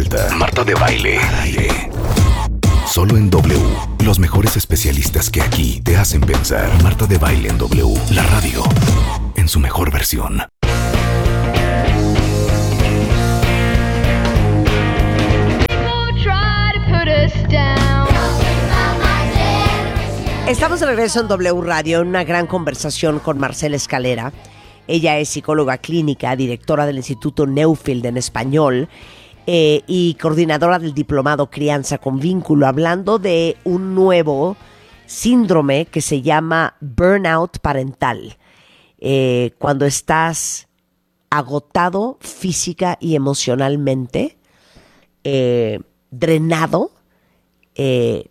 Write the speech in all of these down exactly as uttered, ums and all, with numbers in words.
vuelta. Marta de Baile. Al aire. Solo en W. Los mejores especialistas que aquí te hacen pensar. Marta de Baile en W. La radio. En su mejor versión. Estamos de regreso en W Radio en una gran conversación con Marcela Escalera. Ella es psicóloga clínica, directora del Instituto Newfield en español eh, y coordinadora del diplomado Crianza con Vínculo, hablando de un nuevo síndrome que se llama burnout parental. Eh, cuando estás agotado física y emocionalmente, eh, drenado, eh,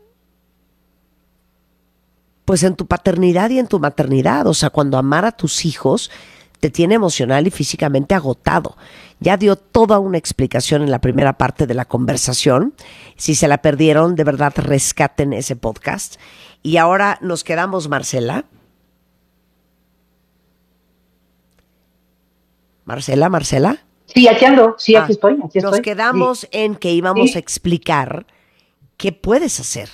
pues en tu paternidad y en tu maternidad. O sea, cuando amar a tus hijos te tiene emocional y físicamente agotado. Ya dio toda una explicación en la primera parte de la conversación. Si se la perdieron, de verdad rescaten ese podcast. Y ahora nos quedamos, Marcela. Marcela, Marcela. Sí, aquí ando. Sí, aquí Ah, estoy. Aquí nos estoy. quedamos Sí. en que íbamos Sí. a explicar qué puedes hacer.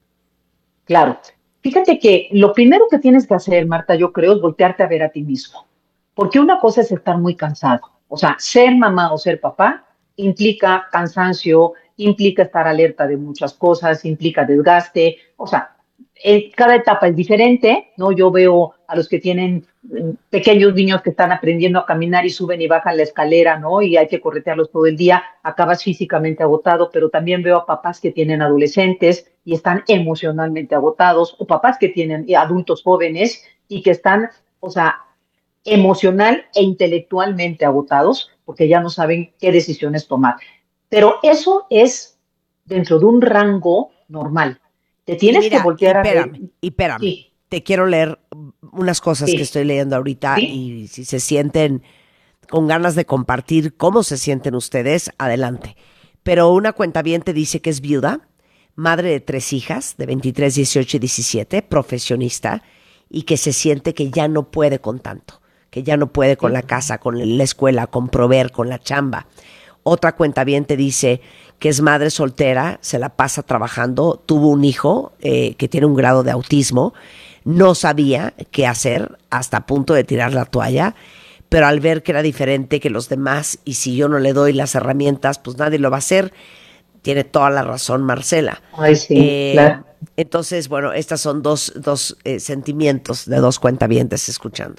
Claro. Fíjate que lo primero que tienes que hacer, Marta, yo creo, es voltearte a ver a ti mismo. Porque una cosa es estar muy cansado. O sea, ser mamá o ser papá implica cansancio, implica estar alerta de muchas cosas, implica desgaste. O sea, eh, cada etapa es diferente, ¿no? Yo veo a los que tienen mm, pequeños niños que están aprendiendo a caminar y suben y bajan la escalera, ¿no? Y hay que corretearlos todo el día, acabas físicamente agotado, pero también veo a papás que tienen adolescentes y están emocionalmente agotados, o papás que tienen adultos jóvenes y que están, o sea, emocional e intelectualmente agotados porque ya no saben qué decisiones tomar. Pero eso es dentro de un rango normal. Te Y tienes que mira, y voltear a ver. espérame, y espérame. Sí, Te quiero leer unas cosas que sí, estoy leyendo ahorita sí. y si se sienten con ganas de compartir cómo se sienten ustedes, adelante. Pero una cuentaviente dice que es viuda, madre de tres hijas, de veintitrés, dieciocho y diecisiete, profesionista, y que se siente que ya no puede con tanto, que ya no puede con Sí. la casa, con la escuela, con proveer, con la chamba. Otra cuentaviente dice que es madre soltera, se la pasa trabajando, tuvo un hijo eh, que tiene un grado de autismo, no sabía qué hacer, hasta a punto de tirar la toalla, pero al ver que era diferente que los demás y si yo no le doy las herramientas, pues nadie lo va a hacer. Tiene toda la razón Marcela. Ay, sí, Eh, claro. entonces, bueno, estas son dos, dos eh, sentimientos de dos cuentavientes escuchando.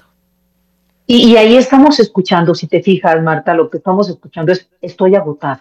Y, y ahí estamos escuchando, si te fijas, Marta, lo que estamos escuchando es, estoy agotado.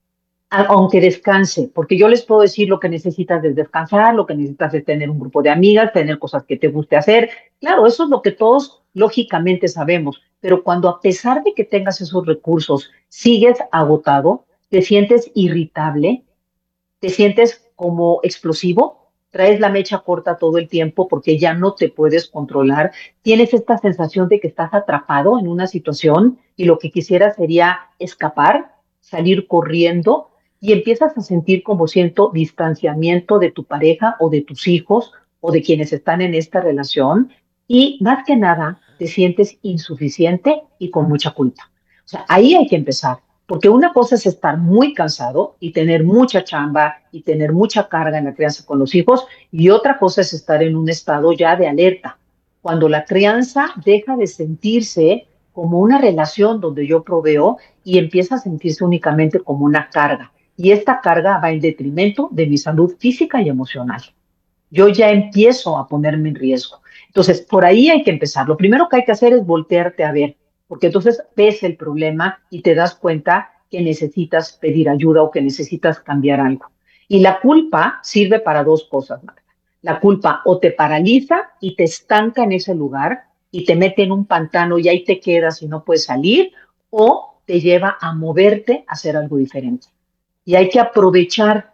A- aunque descanse, porque yo les puedo decir lo que necesitas es descansar, lo que necesitas es tener un grupo de amigas, tener cosas que te guste hacer. Claro, eso es lo que todos lógicamente sabemos, pero cuando a pesar de que tengas esos recursos, sigues agotado, te sientes irritable, te sientes como explosivo, traes la mecha corta todo el tiempo porque ya no te puedes controlar, tienes esta sensación de que estás atrapado en una situación y lo que quisieras sería escapar, salir corriendo y empiezas a sentir como siento distanciamiento de tu pareja o de tus hijos o de quienes están en esta relación y más que nada te sientes insuficiente y con mucha culpa. O sea, ahí hay que empezar. Porque una cosa es estar muy cansado y tener mucha chamba y tener mucha carga en la crianza con los hijos, y otra cosa es estar en un estado ya de alerta. Cuando la crianza deja de sentirse como una relación donde yo proveo y empieza a sentirse únicamente como una carga. Y esta carga va en detrimento de mi salud física y emocional. Yo ya empiezo a ponerme en riesgo. Entonces, por ahí hay que empezar. Lo primero que hay que hacer es voltearte a ver, porque entonces ves el problema y te das cuenta que necesitas pedir ayuda o que necesitas cambiar algo. Y la culpa sirve para dos cosas, Magda. La culpa o te paraliza y te estanca en ese lugar y te mete en un pantano y ahí te quedas y no puedes salir, o te lleva a moverte a hacer algo diferente. Y hay que aprovechar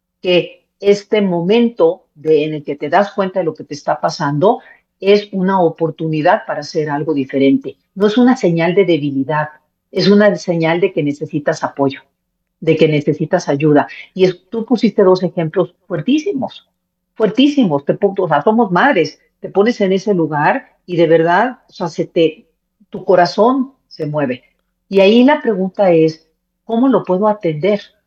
que este momento de, en el que te das cuenta de lo que te está pasando es una oportunidad para hacer algo diferente. No es una señal de debilidad, es una señal de que necesitas apoyo, de que necesitas ayuda. Y es, tú pusiste dos ejemplos fuertísimos, fuertísimos. Te, o sea, somos madres, te pones en ese lugar y de verdad, o sea, se te, tu corazón se mueve. Y ahí la pregunta es, ¿cómo lo puedo atender?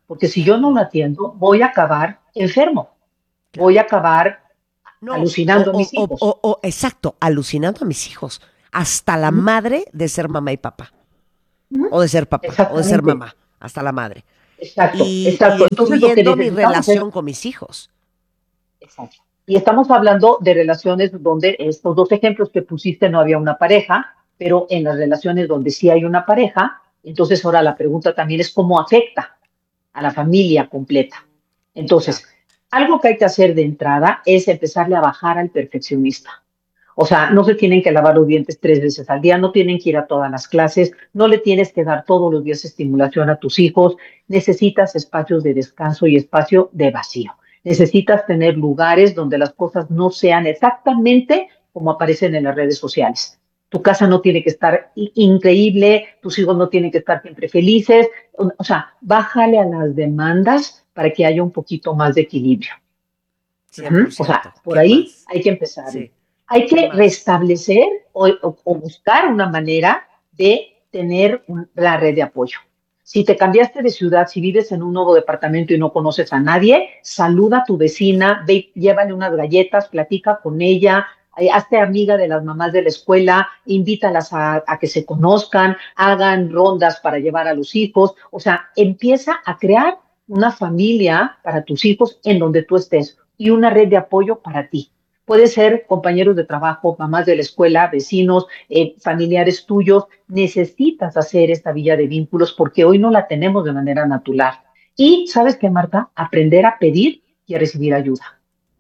porque si yo no lo atiendo, voy a acabar enfermo, voy a acabar No, o, alucinando a o, mis o, hijos. o, o, exacto, alucinando a mis hijos. Hasta la Ujú, madre de ser mamá y papá. ujú. O de ser papá, o de ser Exactamente, mamá. Hasta la madre. exacto, Y, y exacto. Entonces lo que destruyendo mi necesitamos es, relación con mis hijos. exacto. Y estamos hablando de relaciones donde estos dos ejemplos que pusiste no había una pareja, pero en las relaciones donde sí hay una pareja, entonces ahora la pregunta también es cómo afecta a la familia completa. Claro. Entonces, algo que hay que hacer de entrada es empezarle a bajar al perfeccionista. O sea, no se tienen que lavar los dientes tres veces al día, no tienen que ir a todas las clases, no le tienes que dar todos los días estimulación a tus hijos, necesitas espacios de descanso y espacio de vacío. Necesitas tener lugares donde las cosas no sean exactamente como aparecen en las redes sociales. Tu casa no tiene que estar increíble, tus hijos no tienen que estar siempre felices, o sea, bájale a las demandas para que haya un poquito más de equilibrio. cien por Ujú. O sea, ciento por ¿Qué ahí más? hay que empezar. Sí. Hay ¿Qué que más? restablecer o, o- o buscar una manera de tener un- la red de apoyo. Si te cambiaste de ciudad, si vives en un nuevo departamento y no conoces a nadie, saluda a tu vecina, ve, llévale unas galletas, platica con ella, eh, hazte amiga de las mamás de la escuela, invítalas a, a que se conozcan, hagan rondas para llevar a los hijos. O sea, empieza a crear una familia para tus hijos en donde tú estés y una red de apoyo para ti. Puede ser compañeros de trabajo, mamás de la escuela, vecinos, eh, familiares tuyos. Necesitas hacer esta villa de vínculos porque hoy no la tenemos de manera natural. Y, ¿sabes qué, Marta? Aprender a pedir y a recibir ayuda.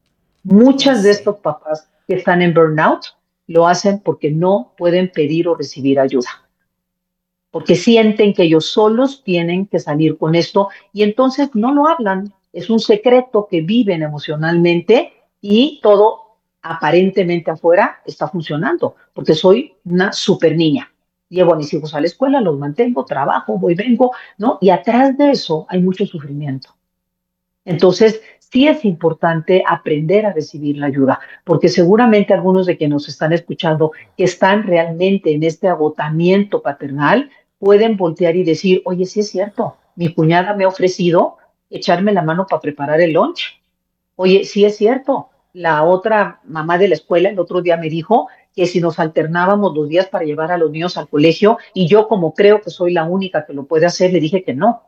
Ya Muchas de sé. estos papás que están en burnout lo hacen porque no pueden pedir o recibir ayuda, porque sienten que ellos solos tienen que salir con esto y entonces no lo hablan. Es un secreto que viven emocionalmente y todo aparentemente afuera está funcionando, porque soy una super niña. Llevo a mis hijos a la escuela, los mantengo, trabajo, voy, vengo, ¿no? Y atrás de eso hay mucho sufrimiento. Entonces, sí es importante aprender a recibir la ayuda, porque seguramente algunos de quienes nos están escuchando que están realmente en este agotamiento paternal pueden voltear y decir, oye, sí es cierto, mi cuñada me ha ofrecido echarme la mano para preparar el lunch. Oye, sí es cierto, la otra mamá de la escuela el otro día me dijo que si nos alternábamos los días para llevar a los niños al colegio y yo como creo que soy la única que lo puede hacer, le dije que no.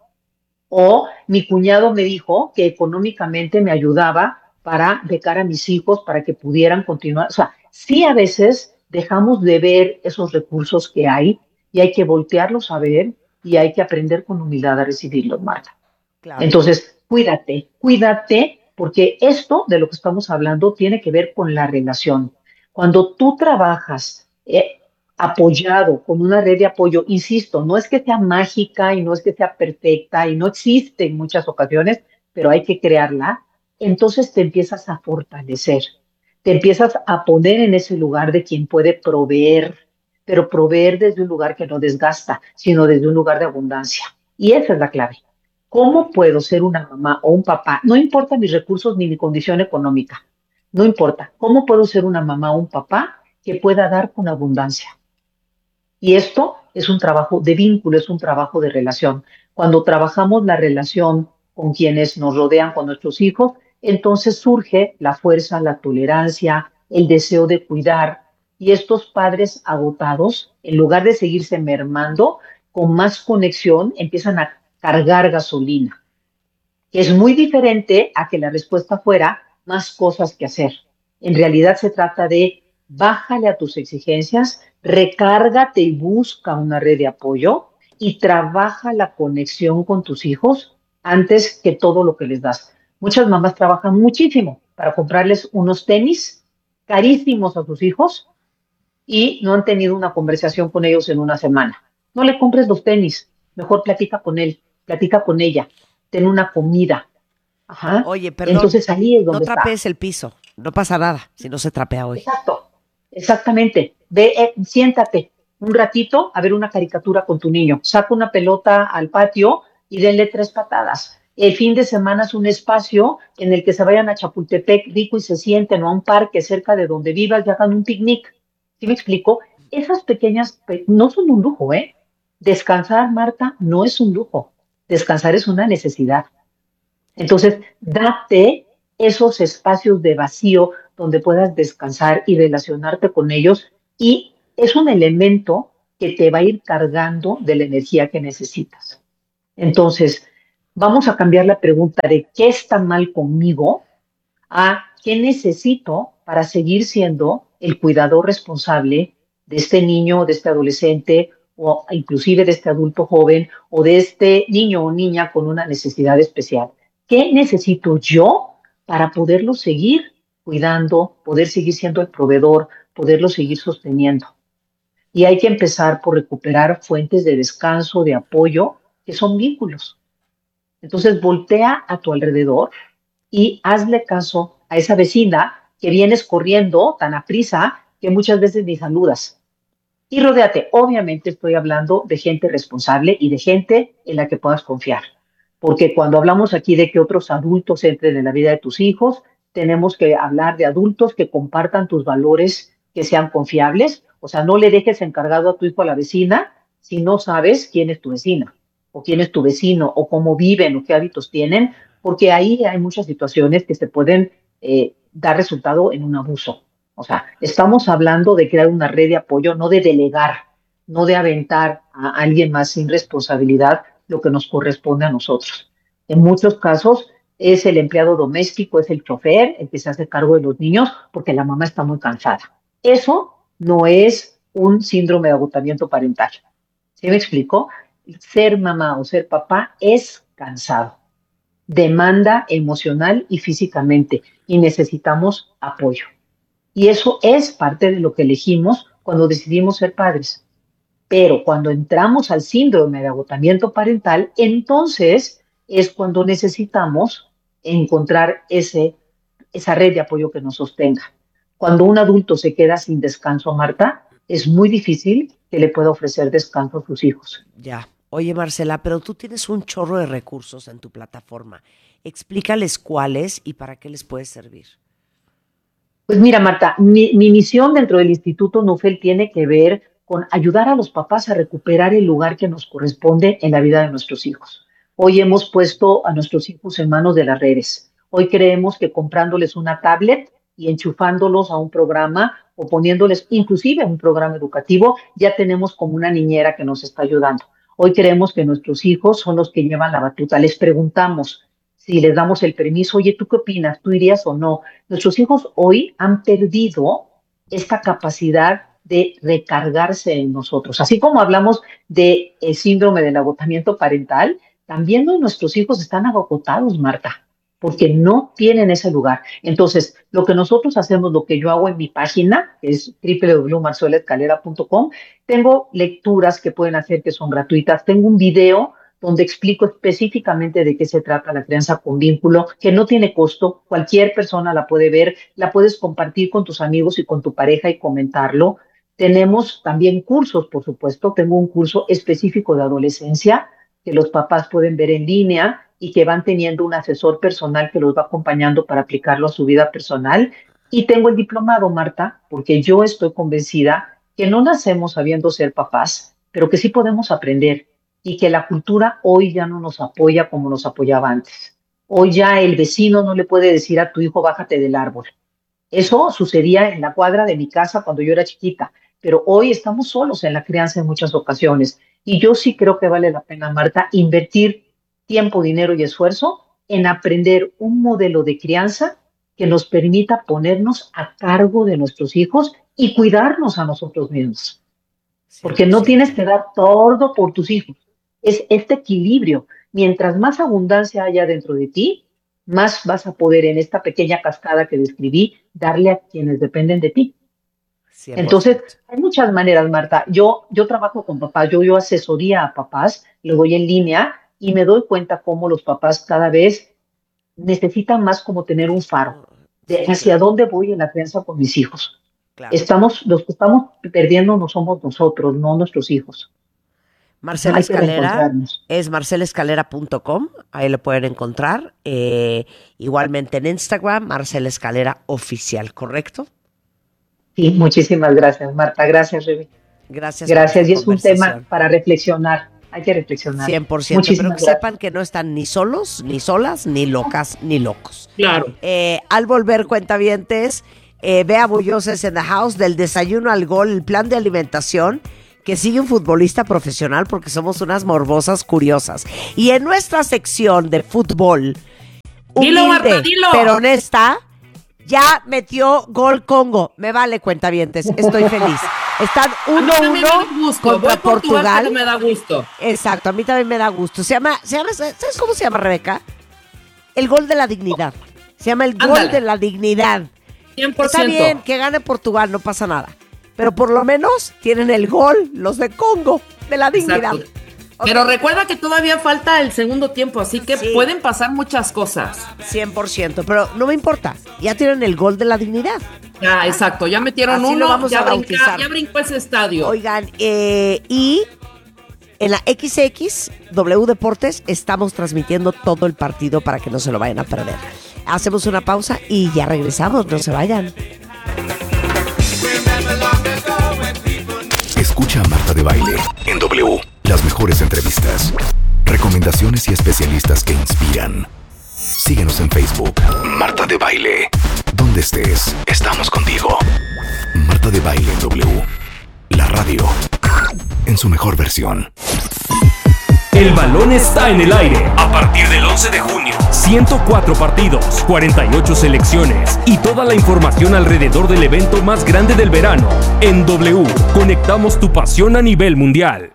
O mi cuñado me dijo que económicamente me ayudaba para becar a mis hijos para que pudieran continuar. O sea, sí a veces dejamos de ver esos recursos que hay y hay que voltearlos a ver y hay que aprender con humildad a recibirlos, Marta. Claro. Entonces, cuídate, cuídate, porque esto de lo que estamos hablando tiene que ver con la relación. Cuando tú trabajas eh, apoyado con una red de apoyo, insisto, no es que sea mágica y no es que sea perfecta y no existe en muchas ocasiones, pero hay que crearla, entonces te empiezas a fortalecer, te empiezas a poner en ese lugar de quien puede proveer, pero proveer desde un lugar que no desgasta, sino desde un lugar de abundancia. Y esa es la clave. ¿Cómo puedo ser una mamá o un papá? No importa mis recursos ni mi condición económica. No importa. ¿Cómo puedo ser una mamá o un papá que pueda dar con abundancia? Y esto es un trabajo de vínculo, es un trabajo de relación. Cuando trabajamos la relación con quienes nos rodean, con nuestros hijos, entonces surge la fuerza, la tolerancia, el deseo de cuidar. Y estos padres agotados, en lugar de seguirse mermando, con más conexión empiezan a cargar gasolina, que es muy diferente a que la respuesta fuera más cosas que hacer. En realidad se trata de bájale a tus exigencias, recárgate y busca una red de apoyo y trabaja la conexión con tus hijos antes que todo lo que les das. Muchas mamás trabajan muchísimo para comprarles unos tenis carísimos a sus hijos y no han tenido una conversación con ellos en una semana. No le compres los tenis, mejor platica con él, platica con ella, ten una comida. Ajá. Oye, perdón, Entonces ahí es no donde está. trapees el piso. No pasa nada si no se trapea hoy. Exacto, exactamente. Ve, eh, siéntate un ratito a ver una caricatura con tu niño. Saca una pelota al patio y denle tres patadas. El fin de semana es un espacio en el que se vayan a Chapultepec rico y se sienten o a un parque cerca de donde vivas y hagan un picnic. ¿Sí me explico? Esas pequeñas pe- no son un lujo, ¿eh? Descansar, Marta, no es un lujo. Descansar es una necesidad. Entonces, date esos espacios de vacío donde puedas descansar y relacionarte con ellos, y es un elemento que te va a ir cargando de la energía que necesitas. Entonces, vamos a cambiar la pregunta de ¿qué está mal conmigo? A ¿qué necesito para seguir siendo el cuidador responsable de este niño, de este adolescente, o inclusive de este adulto joven, o de este niño o niña con una necesidad especial? ¿Qué necesito yo para poderlo seguir cuidando, poder seguir siendo el proveedor, poderlo seguir sosteniendo? Y hay que empezar por recuperar fuentes de descanso, de apoyo, que son vínculos. Entonces, voltea a tu alrededor y hazle caso a esa vecina que vienes corriendo tan aprisa que muchas veces ni saludas. Y rodéate. Obviamente estoy hablando de gente responsable y de gente en la que puedas confiar. Porque cuando hablamos aquí de que otros adultos entren en la vida de tus hijos, tenemos que hablar de adultos que compartan tus valores, que sean confiables. O sea, no le dejes encargado a tu hijo a la vecina si no sabes quién es tu vecina, o quién es tu vecino, o cómo viven, o qué hábitos tienen, porque ahí hay muchas situaciones que se pueden eh, dar resultado en un abuso. O sea, estamos hablando de crear una red de apoyo, no de delegar, no de aventar a alguien más sin responsabilidad lo que nos corresponde a nosotros. En muchos casos es el empleado doméstico, es el chofer el que se hace cargo de los niños porque la mamá está muy cansada. Eso no es un síndrome de agotamiento parental. ¿Sí me explico? Ser mamá o ser papá es cansado, demanda emocional y físicamente, y necesitamos apoyo. Y eso es parte de lo que elegimos cuando decidimos ser padres. Pero cuando entramos al síndrome de agotamiento parental, entonces es cuando necesitamos encontrar ese, esa red de apoyo que nos sostenga. Cuando un adulto se queda sin descanso, Marta, es muy difícil que le pueda ofrecer descanso a sus hijos. Ya. Oye, Marcela, pero tú tienes un chorro de recursos en tu plataforma. Explícales cuáles y para qué les puede servir. Pues mira, Marta, mi, mi misión dentro del Instituto Nufel tiene que ver con ayudar a los papás a recuperar el lugar que nos corresponde en la vida de nuestros hijos. Hoy hemos puesto a nuestros hijos en manos de las redes. Hoy creemos que comprándoles una tablet y enchufándolos a un programa o poniéndoles inclusive a un programa educativo, ya tenemos como una niñera que nos está ayudando. Hoy creemos que nuestros hijos son los que llevan la batuta. Les preguntamos si les damos el permiso, oye, ¿tú qué opinas? ¿Tú irías o no? Nuestros hijos hoy han perdido esta capacidad de recargarse en nosotros. Así como hablamos del síndrome del agotamiento parental, también nuestros hijos están agotados, Marta, porque no tienen ese lugar. Entonces, lo que nosotros hacemos, lo que yo hago en mi página, que es doble u doble u doble u punto marcela escalera punto com, tengo lecturas que pueden hacer que son gratuitas, tengo un video donde explico específicamente de qué se trata la crianza con vínculo, que no tiene costo, cualquier persona la puede ver, la puedes compartir con tus amigos y con tu pareja y comentarlo. Tenemos también cursos, por supuesto, tengo un curso específico de adolescencia que los papás pueden ver en línea y que van teniendo un asesor personal que los va acompañando para aplicarlo a su vida personal. Y tengo el diplomado, Marta, porque yo estoy convencida que no nacemos sabiendo ser papás, pero que sí podemos aprender, y que la cultura hoy ya no nos apoya como nos apoyaba antes. Hoy ya el vecino no le puede decir a tu hijo, bájate del árbol. Eso sucedía en la cuadra de mi casa cuando yo era chiquita, pero hoy estamos solos en la crianza en muchas ocasiones. Y yo sí creo que vale la pena, Marta, invertir tiempo, dinero y esfuerzo en aprender un modelo de crianza que nos permita ponernos a cargo de nuestros hijos y cuidarnos a nosotros mismos. Porque no tienes que dar todo por tus hijos. Es este equilibrio. Mientras más abundancia haya dentro de ti, más vas a poder en esta pequeña cascada que describí darle a quienes dependen de ti. cien por ciento. Entonces, hay muchas maneras, Marta. Yo, yo trabajo con papás, yo, yo asesoría a papás, lo doy en línea y me doy cuenta cómo los papás cada vez necesitan más como tener un faro de hacia dónde voy en la crianza con mis hijos. Claro. Estamos, los que estamos perdiendo no somos nosotros, no nuestros hijos. Marcela Escalera es marcela escalera punto com, ahí lo pueden encontrar. Eh, igualmente en Instagram, Marcela Escalera Oficial, ¿correcto? Sí, muchísimas gracias, Marta. Gracias, Rebe. Gracias. Gracias, y es un tema para reflexionar. hay que reflexionar. cien por ciento, Muchísimas pero que gracias. sepan que no están ni solos, ni solas, ni locas, ni locos. Claro. Eh, al volver, cuentavientes, eh, Bea Bulloses en the house, del desayuno al gol, el plan de alimentación que sigue un futbolista profesional, porque somos unas morbosas curiosas. Y en nuestra sección de fútbol, Dilo, humilde, Marta, dilo. pero honesta, ya metió gol Congo. Me vale, cuentavientes, estoy feliz. Están A mí uno también me da uno gusto. contra Voy Portugal, Portugal. pero me da gusto. Exacto, a mí también me da gusto. Se llama, se llama, ¿sabes cómo se llama, Rebeca? El gol de la dignidad. Se llama el gol Ándale. de la dignidad. cien por Está ciento. bien que gane Portugal, no pasa nada. Pero por lo menos tienen el gol, los de Congo, de la dignidad. Exacto. Ok. Pero recuerda que todavía falta el segundo tiempo, así que Sí. pueden pasar muchas cosas. cien por ciento, pero no me importa. Ya tienen el gol de la dignidad. Ya, exacto. Ya metieron Así lo uno, vamos ya, a brinca- bautizar. ya brincó ese estadio. Oigan, eh, y en la X X W Deportes estamos transmitiendo todo el partido para que no se lo vayan a perder. Hacemos una pausa y ya regresamos, no se vayan. Escucha a Marta de Baile en W. Las mejores entrevistas, recomendaciones y especialistas que inspiran. Síguenos en Facebook. Marta de Baile. Donde estés, estamos contigo. Marta de Baile en W. La radio en su mejor versión. El balón está en el aire. A partir del once de junio. ciento cuatro partidos, cuarenta y ocho selecciones y toda la información alrededor del evento más grande del verano. En W, conectamos tu pasión a nivel mundial.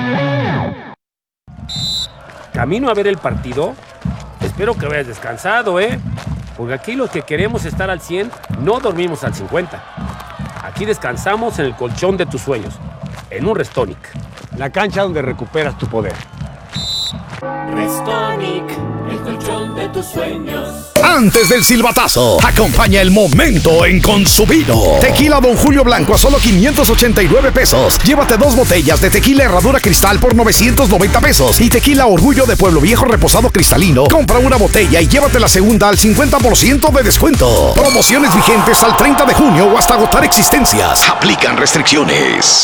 Camino a ver el partido. Espero que hayas descansado, ¿eh? Porque aquí los que queremos estar al cien no dormimos al cincuenta. Aquí descansamos en el colchón de tus sueños, en un Restonic. La cancha donde recuperas tu poder. Restonic, el colchón de tus sueños. Antes del silbatazo, acompaña el momento en Consumino. Tequila Don Julio Blanco a solo quinientos ochenta y nueve pesos. Llévate dos botellas de tequila Herradura Cristal por novecientos noventa pesos. Y tequila Orgullo de Pueblo Viejo reposado cristalino. Compra una botella y llévate la segunda al cincuenta por ciento de descuento. Promociones vigentes al treinta de junio o hasta agotar existencias. Aplican restricciones.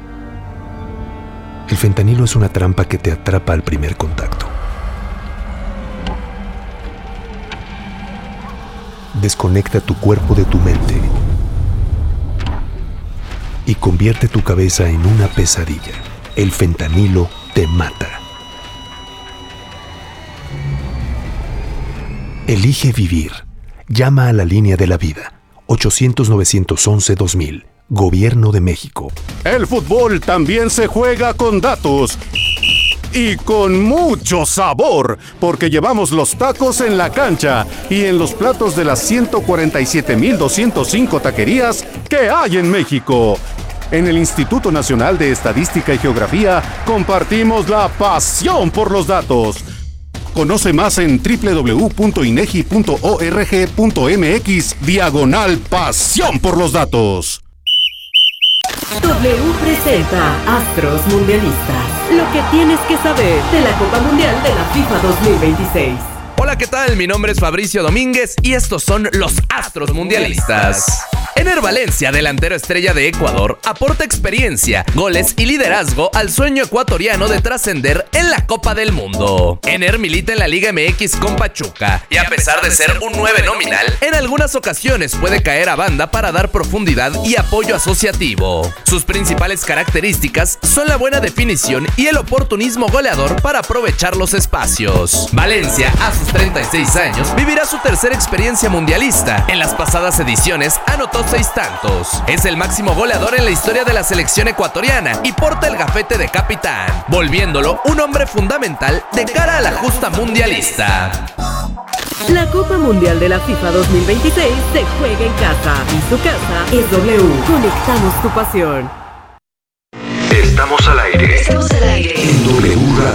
El fentanilo es una trampa que te atrapa al primer contacto. Desconecta tu cuerpo de tu mente y convierte tu cabeza en una pesadilla. El fentanilo te mata. Elige vivir. Llama a la línea de la vida. ochocientos, novecientos once, dos mil. Gobierno de México. El fútbol también se juega con datos. Y con mucho sabor, porque llevamos los tacos en la cancha y en los platos de las ciento cuarenta y siete mil doscientas cinco taquerías que hay en México. En el Instituto Nacional de Estadística y Geografía compartimos la pasión por los datos. Conoce más en doble u doble u doble u punto inegi punto org punto mx diagonal pasión por los datos. W presenta Astros Mundialistas. Lo que tienes que saber de la Copa Mundial de la FIFA dos mil veintiséis. Hola, ¿qué tal? Mi nombre es Fabricio Domínguez y estos son los Astros Mundialistas. Ener Valencia, delantero estrella de Ecuador, aporta experiencia, goles y liderazgo al sueño ecuatoriano de trascender en la Copa del Mundo. Ener milita en la Liga M X con Pachuca y a pesar de ser un nueve nominal, en algunas ocasiones puede caer a banda para dar profundidad y apoyo asociativo. Sus principales características son la buena definición y el oportunismo goleador para aprovechar los espacios. Valencia, a sus treinta y seis años, vivirá su tercera experiencia mundialista. En las pasadas ediciones anotó seis tantos. Es el máximo goleador en la historia de la selección ecuatoriana y porta el gafete de capitán, volviéndolo un hombre fundamental de cara a la justa mundialista. La Copa Mundial de la FIFA dos mil veintiséis se juega en casa y su casa es W. Conectamos tu pasión. Estamos al aire. Estamos al aire. En W Radio.